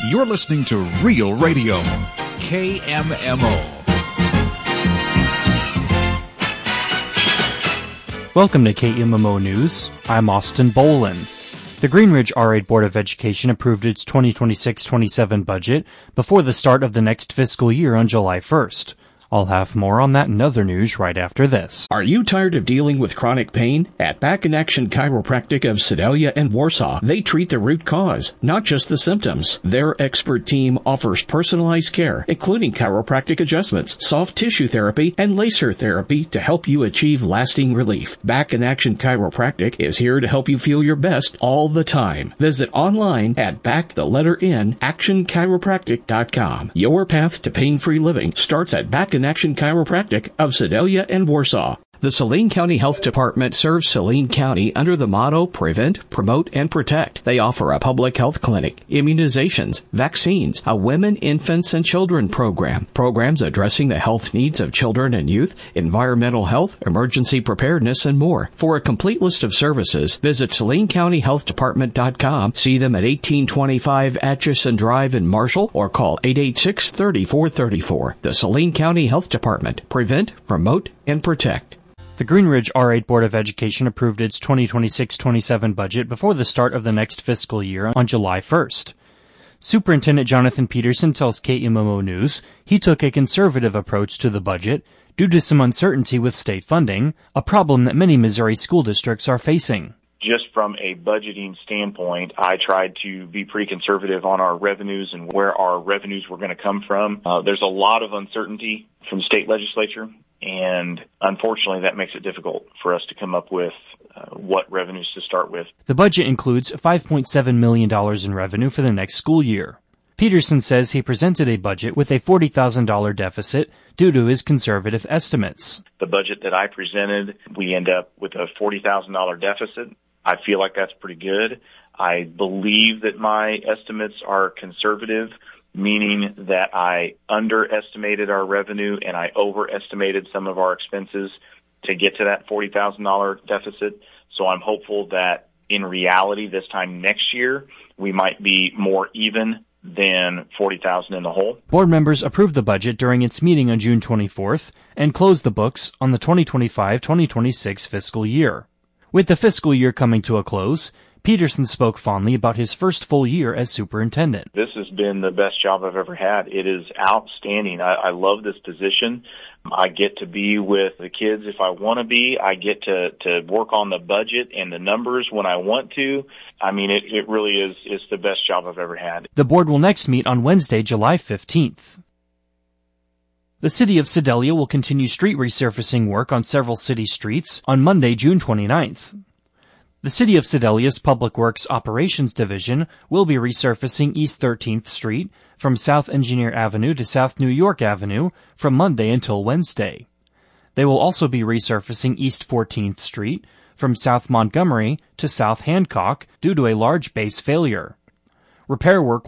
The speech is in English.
You're listening to Real Radio, KMMO. Welcome to KMMO News. I'm Austin Bolin. The Greenridge R8 Board of Education approved its 2026-27 budget before the start of the next fiscal year on July 1st. I'll have more on that and other news right after this. Are you tired of dealing with chronic pain? At Back in Action Chiropractic of Sedalia and Warsaw, they treat the root cause, not just the symptoms. Their expert team offers personalized care, including chiropractic adjustments, soft tissue therapy, and laser therapy to help you achieve lasting relief. Back in Action Chiropractic is here to help you feel your best all the time. Visit online at actionchiropractic.com. Your path to pain-free living starts at Back in Action Chiropractic of Sedalia and Warsaw. The Saline County Health Department serves Saline County under the motto Prevent, Promote, and Protect. They offer a public health clinic, immunizations, vaccines, a women, infants, and children program, programs addressing the health needs of children and youth, environmental health, emergency preparedness, and more. For a complete list of services, visit SalineCountyHealthDepartment.com, see them at 1825 Atchison Drive in Marshall, or call 886-3434. The Saline County Health Department. Prevent, Promote, and Protect. The Greenridge R8 Board of Education approved its 2026-27 budget before the start of the next fiscal year on July 1st. Superintendent Jonathan Peterson tells KMMO News he took a conservative approach to the budget due to some uncertainty with state funding, a problem that many Missouri school districts are facing. Just from a budgeting standpoint, I tried to be pretty conservative on our revenues and where our revenues were going to come from. There's a lot of uncertainty from the state legislature, and unfortunately that makes it difficult for us to come up with what revenues to start with. The budget includes $5.7 million in revenue for the next school year. Peterson says he presented a budget with a $40,000 deficit due to his conservative estimates. The budget that I presented, we end up with a $40,000 deficit. I feel like that's pretty good. I believe that my estimates are conservative, meaning that I underestimated our revenue and I overestimated some of our expenses to get to that $40,000 deficit. So I'm hopeful that in reality this time next year we might be more even than $40,000 in the hole. Board members approved the budget during its meeting on June 24th and closed the books on the 2025-2026 fiscal year. With the fiscal year coming to a close, Peterson spoke fondly about his first full year as superintendent. This has been the best job I've ever had. It is outstanding. I love this position. I get to be with the kids if I want to be. I get to work on the budget and the numbers when I want to. I mean, it really is the best job I've ever had. The board will next meet on Wednesday, July 15th. The city of Sedalia will continue street resurfacing work on several city streets on Monday, June 29th. The City of Sedalia's Public Works Operations Division will be resurfacing East 13th Street from South Engineer Avenue to South New York Avenue from Monday until Wednesday. They will also be resurfacing East 14th Street from South Montgomery to South Hancock due to a large base failure. Repair work